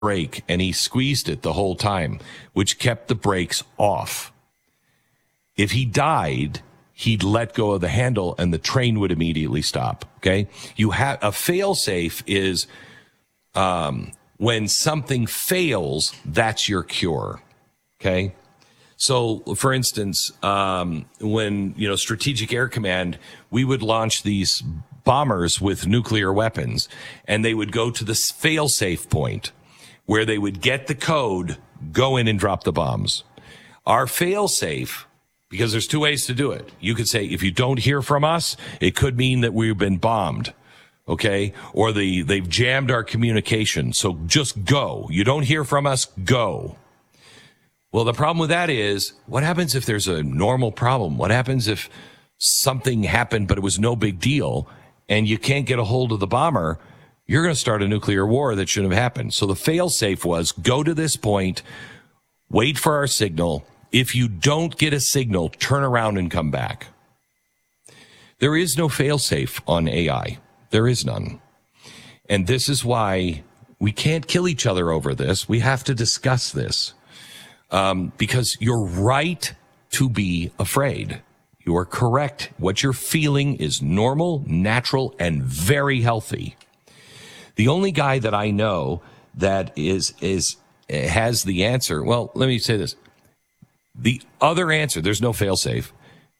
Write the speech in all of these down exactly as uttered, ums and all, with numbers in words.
brake, and he squeezed it the whole time, which kept the brakes off. If he died, he'd let go of the handle and the train would immediately stop. Okay. You have a fail safe is, um, when something fails, that's your cure. Okay. So for instance, um, when, you know, Strategic Air Command, we would launch these bombers with nuclear weapons, and they would go to the fail safe point where they would get the code, go in and drop the bombs. Our fail safe, because there's two ways to do it. You could say, if you don't hear from us, it could mean that we've been bombed. Okay. Or the, they've jammed our communication. So just go. You don't hear from us, go. Well, the problem with that is, what happens if there's a normal problem? What happens if something happened, but it was no big deal, and you can't get a hold of the bomber? You're going to start a nuclear war that shouldn't have happened. So the fail-safe was, go to this point, wait for our signal. If you don't get a signal, turn around and come back. There is no fail-safe on A I. There is none. And this is why we can't kill each other over this. We have to discuss this. Um, because you're right to be afraid. You are correct. What you're feeling is normal, natural, and very healthy. The only guy that I know that is, is, has the answer. Well, let me say this. The other answer, there's no fail-safe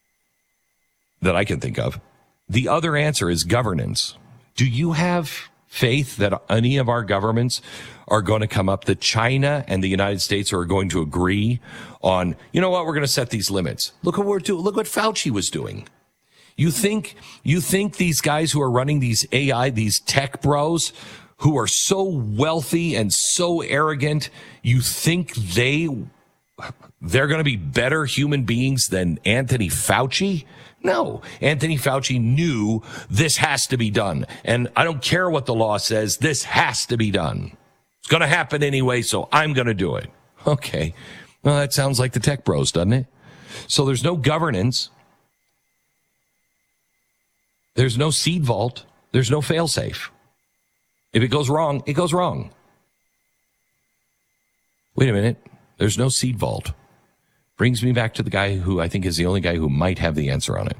that I can think of. The other answer is governance. Do you have faith that any of our governments are going to come up, that China and the United States are going to agree on, you know what, we're going to set these limits. Look what we're doing. Look what Fauci was doing. You think, you think these guys who are running these A I, these tech bros who are so wealthy and so arrogant, you think they, they're going to be better human beings than Anthony Fauci? No, Anthony Fauci knew this has to be done. And I don't care what the law says. This has to be done. It's going to happen anyway, so I'm going to do it. Okay. Well, that sounds like the tech bros, doesn't it? So there's no governance. There's no seed vault. There's no fail-safe. If it goes wrong, it goes wrong. Wait a minute. There's no seed vault. Brings me back to the guy who I think is the only guy who might have the answer on it.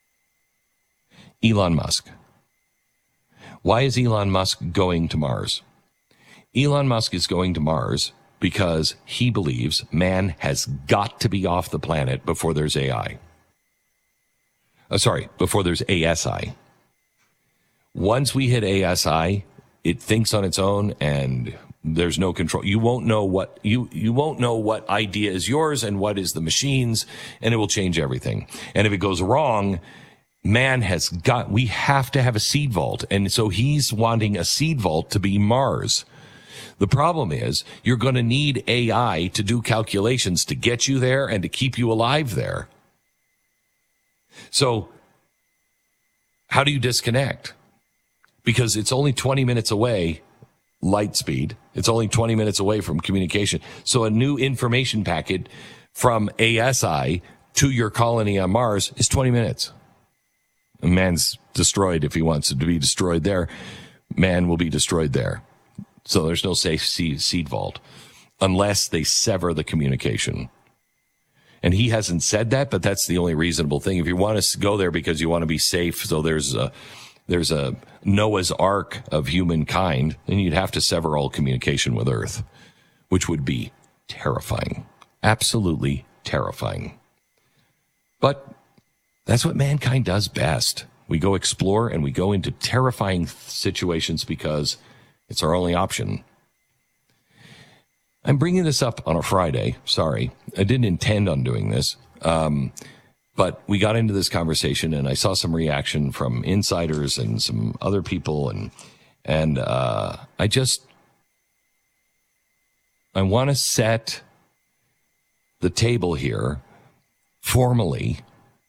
Elon Musk. Why is Elon Musk going to Mars? Elon Musk is going to Mars because he believes man has got to be off the planet before there's A I. Uh, sorry, before there's A S I. Once we hit A S I, it thinks on its own and there's no control. You won't know what you you won't know what idea is yours and what is the machine's, and it will change everything. And if it goes wrong, man has got we have to have a seed vault. And so he's wanting a seed vault to be Mars. The problem is you're going to need A I to do calculations to get you there and to keep you alive there. So how do you disconnect? Because it's only twenty minutes away, light speed. It's only twenty minutes away from communication. So a new information packet from A S I to your colony on Mars is twenty minutes. A man's destroyed if he wants it to be destroyed there. Man will be destroyed there. So there's no safe seed vault unless they sever the communication. And he hasn't said that, but that's the only reasonable thing. If you want to go there because you want to be safe, so there's a, there's a Noah's Ark of humankind, then you'd have to sever all communication with Earth, which would be terrifying. Absolutely terrifying. But that's what mankind does best. We go explore and we go into terrifying situations because it's our only option. I'm bringing this up on a Friday. Sorry. I didn't intend on doing this. Um, but we got into this conversation and I saw some reaction from insiders and some other people. And, and, uh, I just, I want to set the table here formally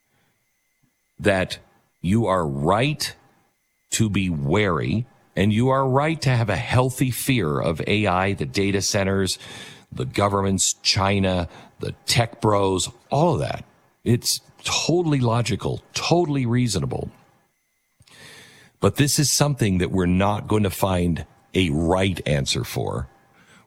that you are right to be wary. And you are right to have a healthy fear of A I, the data centers, the governments, China, the tech bros, all of that. It's totally logical, totally reasonable. But this is something that we're not going to find a right answer for.